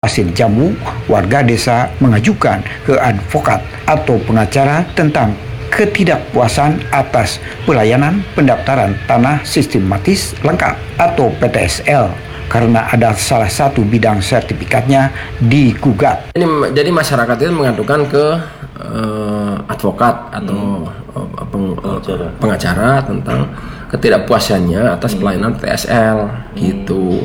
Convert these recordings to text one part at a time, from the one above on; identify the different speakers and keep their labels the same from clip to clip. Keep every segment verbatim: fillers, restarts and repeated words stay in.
Speaker 1: Pasir Jambu, warga desa mengajukan ke advokat atau pengacara tentang ketidakpuasan atas pelayanan pendaftaran tanah sistematis lengkap atau P T S L karena ada salah satu bidang sertifikatnya digugat.
Speaker 2: Ini, jadi masyarakat itu mengadukan ke uh, advokat atau hmm. uh, peng, uh, pengacara. pengacara tentang ketidakpuasannya atas pelayanan P T S L hmm. gitu.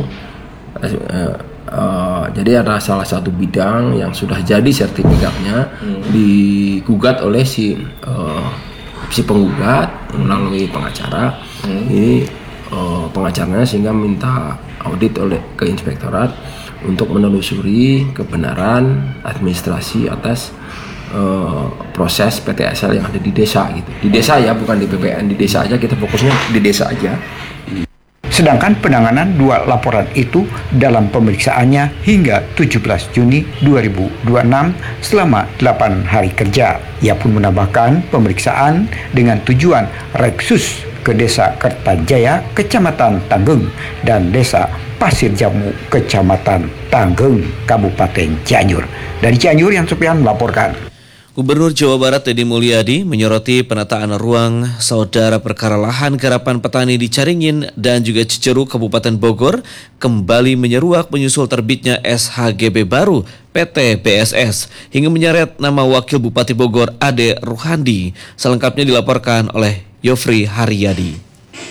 Speaker 2: Uh, Uh, jadi ada salah satu bidang yang sudah jadi sertifikatnya hmm. digugat oleh si uh, si penggugat hmm. melalui pengacara. Hmm. Ini uh, pengacaranya sehingga minta audit oleh ke inspektorat untuk menelusuri kebenaran administrasi atas uh, proses P T S L yang ada di desa gitu. Di desa ya, bukan di P P N, di desa aja, kita fokusnya di desa aja.
Speaker 1: Sedangkan penanganan dua laporan itu dalam pemeriksaannya hingga tujuh belas Juni dua ribu dua puluh enam selama delapan hari kerja. Ia pun menambahkan pemeriksaan dengan tujuan Reksus ke Desa Kertajaya, Kecamatan Tanggeng, dan Desa Pasir Jambu, Kecamatan Tanggeng, Kabupaten Cianjur. Dari Cianjur, Yan Supian melaporkan.
Speaker 3: Gubernur Jawa Barat Deddy Mulyadi menyoroti penataan ruang saudara perkara lahan garapan petani di Caringin dan juga Cijeruk Kabupaten Bogor kembali menyeruak menyusul terbitnya S H G B baru P T B S S hingga menyeret nama Wakil Bupati Bogor Ade Ruhandi. Selengkapnya dilaporkan oleh Yofri Haryadi.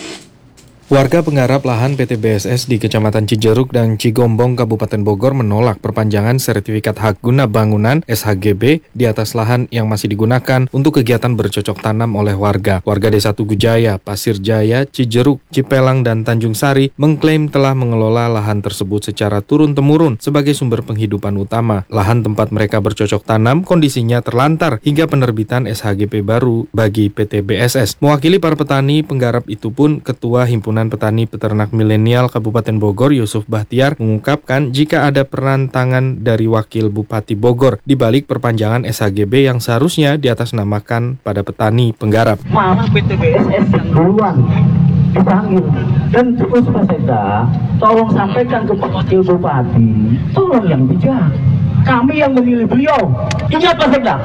Speaker 4: Warga penggarap lahan P T B S S di Kecamatan Cijeruk dan Cigombong, Kabupaten Bogor menolak perpanjangan sertifikat hak guna bangunan S H G B di atas lahan yang masih digunakan untuk kegiatan bercocok tanam oleh warga. Warga Desa Tugu Jaya, Pasir Jaya, Cijeruk, Cipelang, dan Tanjung Sari mengklaim telah mengelola lahan tersebut secara turun-temurun sebagai sumber penghidupan utama. Lahan tempat mereka bercocok tanam kondisinya terlantar hingga penerbitan S H G B baru bagi P T B S S. Mewakili para petani penggarap itu pun Ketua Himpunan Petani Peternak Milenial Kabupaten Bogor Yusuf Bahtiar mengungkapkan jika ada peran tangan dari Wakil Bupati Bogor di balik perpanjangan S H G B yang seharusnya diatasnamakan pada petani penggarap.
Speaker 5: Malah P T B S S yang duluan dipanggil dan terus Pak Sekda, tolong sampaikan ke Wakil Bupati, tolong yang bijak. Kami yang memilih beliau. Ingat Pak Sekda,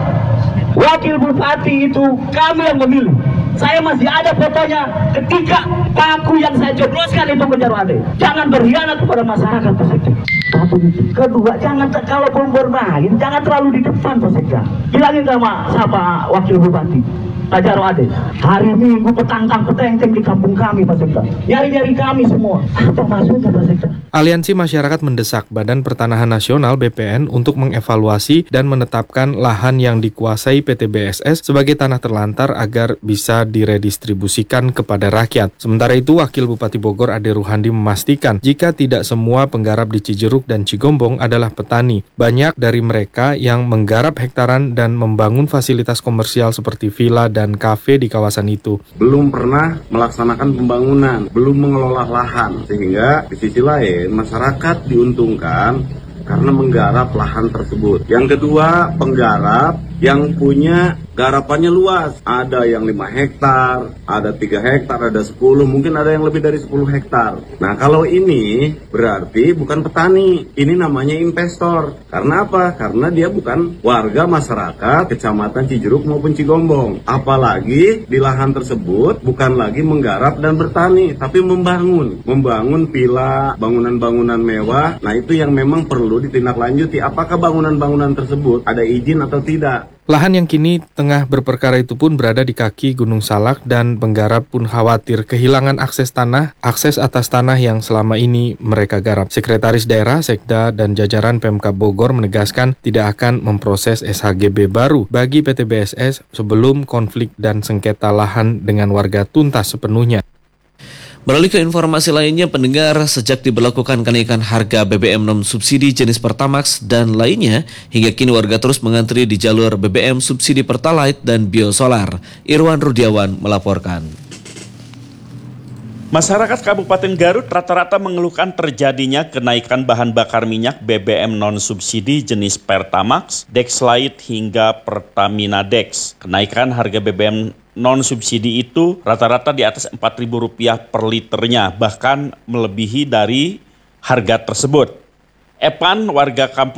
Speaker 5: Wakil Bupati itu kami yang memilih. Saya masih ada fotonya ketika paku yang saya cobloskan itu menjadi Ade. Jangan berkhianat kepada masyarakat, Pak Sekda. Satu itu. Kedua, jangan kalau mau bermain, jangan terlalu di depan, Pak Sekda. Bilangin sama siapa Wakil Bupati, Pak Jarwo Ade. Hari Minggu petang-tang peteng-teng di kampung kami, Pak Sekda. Nyari-nyari kami semua. Apa maksudnya, Pak Sekda?
Speaker 4: Aliansi Masyarakat mendesak Badan Pertanahan Nasional B P N untuk mengevaluasi dan menetapkan lahan yang dikuasai P T B S S sebagai tanah terlantar agar bisa diredistribusikan kepada rakyat. Sementara itu, Wakil Bupati Bogor Ade Ruhandi memastikan jika tidak semua penggarap di Cijeruk dan Cigombong adalah petani. Banyak dari mereka yang menggarap hektaran dan membangun fasilitas komersial seperti villa dan kafe di kawasan itu.
Speaker 6: Belum pernah melaksanakan pembangunan, belum mengelola lahan, sehingga di sisi lain masyarakat diuntungkan karena menggarap lahan tersebut. Yang kedua, penggarap yang punya garapannya luas. Ada yang lima hektar, ada tiga hektar, ada sepuluh, mungkin ada yang lebih dari sepuluh hektar. Nah, kalau ini berarti bukan petani, ini namanya investor. Karena apa? Karena dia bukan warga masyarakat Kecamatan Cijeruk maupun Cigombong. Apalagi di lahan tersebut bukan lagi menggarap dan bertani, tapi membangun. Membangun villa, bangunan-bangunan mewah. Nah, itu yang memang perlu ditindaklanjuti. Apakah bangunan-bangunan tersebut ada izin atau tidak?
Speaker 4: Lahan yang kini tengah berperkara itu pun berada di kaki Gunung Salak dan penggarap pun khawatir kehilangan akses tanah, akses atas tanah yang selama ini mereka garap. Sekretaris Daerah, Sekda, dan jajaran Pemkab Bogor menegaskan tidak akan memproses S H G B baru bagi P T B S S sebelum konflik dan sengketa lahan dengan warga tuntas sepenuhnya.
Speaker 3: Beralih ke informasi lainnya, pendengar, sejak diberlakukan kenaikan harga B B M non-subsidi jenis Pertamax dan lainnya, hingga kini warga terus mengantri di jalur B B M subsidi Pertalite dan Biosolar. Irwan Rudiawan melaporkan.
Speaker 7: Masyarakat Kabupaten Garut rata-rata mengeluhkan terjadinya kenaikan bahan bakar minyak B B M non-subsidi jenis Pertamax, Dexlite hingga Pertamina Dex. Kenaikan harga B B M non-subsidi itu rata-rata di atas empat ribu rupiah per liternya, bahkan melebihi dari harga tersebut. Epan, warga kampung